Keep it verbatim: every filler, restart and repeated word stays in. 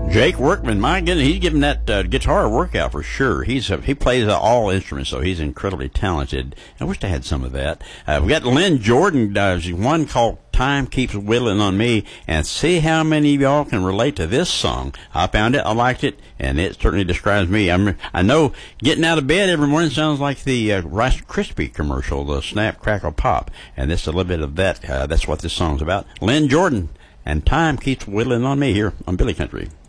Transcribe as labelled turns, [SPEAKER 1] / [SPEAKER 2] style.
[SPEAKER 1] Jake Workman, my goodness, he's giving that uh, guitar a workout for sure. He's uh, he plays uh, all instruments, so he's incredibly talented. I wish I had some of that. Uh, we got Lynn Jordan does one called "Time Keeps Whittling on Me," and see how many of y'all can relate to this song. I found it, I liked it, and it certainly describes me. I'm, I know getting out of bed every morning sounds like the uh, Rice Krispie commercial, the Snap, Crackle, Pop, and this is a little bit of that. Uh, that's what this song's about. Lynn Jordan and "Time Keeps Whittling on Me" here on Billy Country.